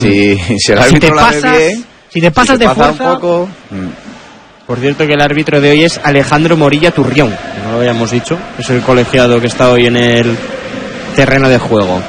Si el árbitro la ve bien, si te pasas de fuerza... un poco... Por cierto que el árbitro de hoy es Alejandro Morilla Turrión, no lo habíamos dicho, es el colegiado que está hoy en el terreno de juego.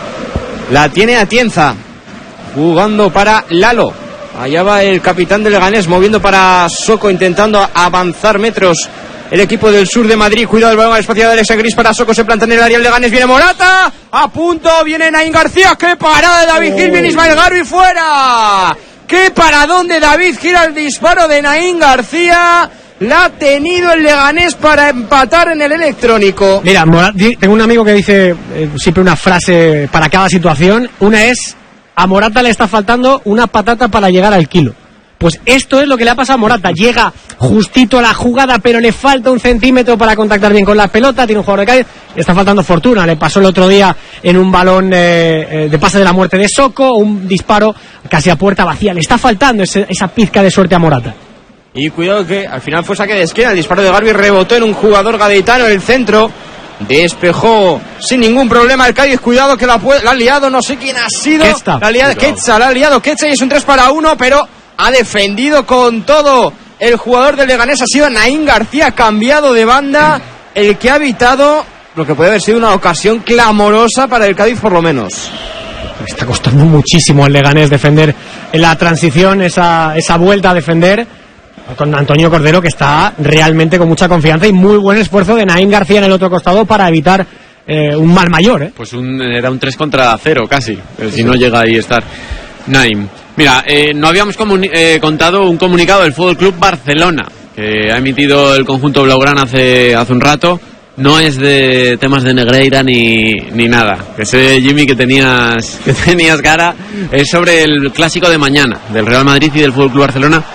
La tiene Atienza, jugando para Lalo. Allá va el capitán del Leganés, moviendo para Soko, intentando avanzar metros. El equipo del sur de Madrid, cuidado el balón al espacio de Alex Gris para Soko, se planta en el área el Leganés, viene Morata, a punto, viene Naín García, ¡qué parada de David Gil! Viene Ismael Garbi fuera. ¡Qué paradón de David Gil al disparo de Naín García! La ha tenido el Leganés para empatar en el electrónico. Mira, tengo un amigo que dice siempre una frase para cada situación. Una es: a Morata le está faltando una patata para llegar al kilo. Pues esto es lo que le ha pasado a Morata. Llega justito a la jugada, pero le falta un centímetro para contactar bien con la pelota. Tiene un jugador de Cádiz, le está faltando fortuna. Le pasó el otro día en un balón de pase de la muerte de Soko, un disparo casi a puerta vacía. Le está faltando esa pizca de suerte a Morata. Y cuidado que al final fue saque de esquina. El disparo de Garbi rebotó en un jugador gaditano en el centro. Despejó sin ningún problema el Cádiz. Cuidado que la ha liado, no sé quién ha sido. Quetza. La ha liado Quetza y es un 3-1, pero ha defendido con todo el jugador del Leganés. Ha sido Naín García, cambiado de banda, el que ha evitado lo que puede haber sido una ocasión clamorosa para el Cádiz, por lo menos. Le está costando muchísimo al Leganés defender en la transición, esa vuelta a defender, con Antonio Cordero, que está realmente con mucha confianza, y muy buen esfuerzo de Naín García en el otro costado para evitar un mal mayor. Pues era un 3-0 casi, si no llega ahí a estar Naín. Mira, no habíamos contado un comunicado del Fútbol Club Barcelona que ha emitido el conjunto blaugrana hace un rato. No es de temas de Negreira ni nada. Que sé, Jimmy, que tenías cara. Es sobre el clásico de mañana del Real Madrid y del Fútbol Club Barcelona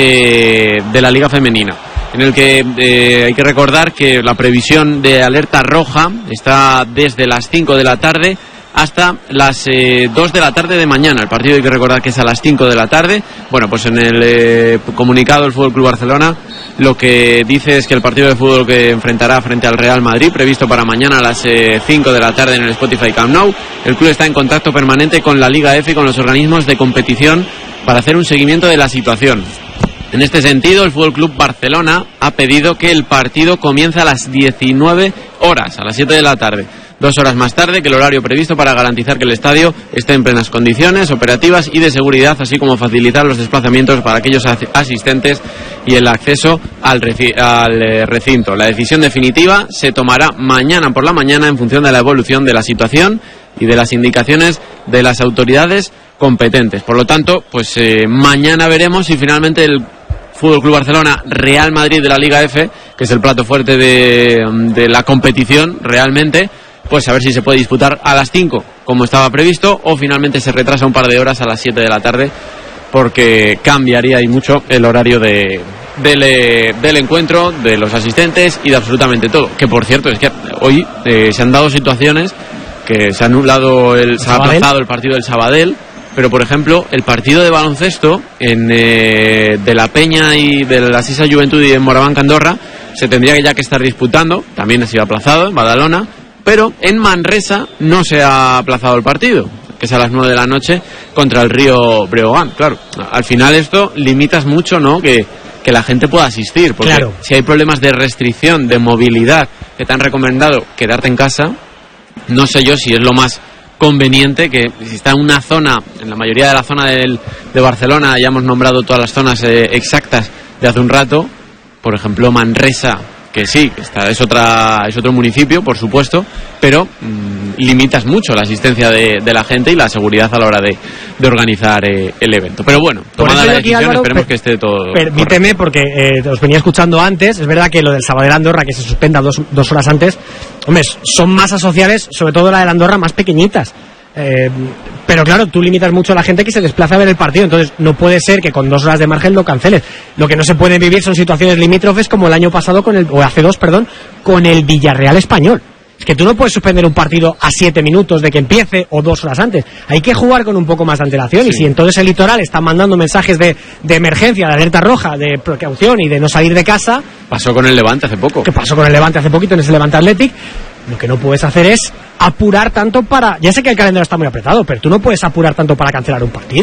de la Liga Femenina, en el que hay que recordar que la previsión de alerta roja está desde las 5 de la tarde hasta las 2 de la tarde de mañana. El partido hay que recordar que es a las 5 de la tarde. Bueno, pues en el comunicado del Fútbol Club Barcelona lo que dice es que el partido de fútbol que enfrentará frente al Real Madrid, previsto para mañana a las 5 de la tarde en el Spotify Camp Nou, el club está en contacto permanente con la Liga F y con los organismos de competición para hacer un seguimiento de la situación. En este sentido, el Fútbol Club Barcelona ha pedido que el partido comience a las 19 horas, a las 7 de la tarde. 2 horas más tarde que el horario previsto, para garantizar que el estadio esté en plenas condiciones operativas y de seguridad, así como facilitar los desplazamientos para aquellos asistentes y el acceso al recinto. La decisión definitiva se tomará mañana por la mañana en función de la evolución de la situación y de las indicaciones de las autoridades competentes. Por lo tanto, pues mañana veremos si finalmente el Fútbol Club Barcelona Real Madrid de la Liga F, que es el plato fuerte de la competición realmente, pues a ver si se puede disputar a las 5 como estaba previsto, o finalmente se retrasa un par de horas a las 7 de la tarde, porque cambiaría y mucho el horario del encuentro, de los asistentes y de absolutamente todo. Que por cierto es que hoy se han dado situaciones que se ha anulado se ha aplazado el partido del Sabadell, pero por ejemplo el partido de baloncesto de la Peña y de la Sisa Juventud y de Moraván Andorra se tendría ya que estar disputando, también ha sido aplazado en Badalona, pero en Manresa no se ha aplazado el partido, que es a las 9 de la noche contra el Río Breogán. Claro, al final esto limitas mucho, ¿no?, que la gente pueda asistir, porque claro, si hay problemas de restricción, de movilidad, que te han recomendado quedarte en casa, no sé yo si es lo más conveniente, que si está en una zona, en la mayoría de la zona de Barcelona, ya hemos nombrado todas las zonas exactas de hace un rato, por ejemplo Manresa, que sí, es otro municipio, por supuesto, pero limitas mucho la asistencia de la gente y la seguridad a la hora de organizar el evento. Pero bueno, tomada la decisión, Álvaro, esperemos que esté todo permíteme, porque os venía escuchando antes. Es verdad que lo del Sabadell Andorra, que se suspenda dos horas antes, hombre, son masas sociales, sobre todo la de Andorra, más pequeñitas. Pero claro, tú limitas mucho a la gente que se desplaza a ver el partido, entonces no puede ser que con 2 horas de margen lo canceles. Lo que no se puede vivir son situaciones limítrofes como el año pasado hace 2, con el Villarreal Español. Es que tú no puedes suspender un partido a 7 minutos de que empiece o 2 horas antes. Hay que jugar con un poco más de antelación. Sí. Y si entonces el Litoral está mandando mensajes de emergencia, de alerta roja, de precaución y de no salir de casa. Pasó con el Levante hace poco. Que pasó con el Levante hace poquito en ese Levante Athletic. Lo que no puedes hacer es apurar tanto para... Ya sé que el calendario está muy apretado, pero tú no puedes apurar tanto para cancelar un partido.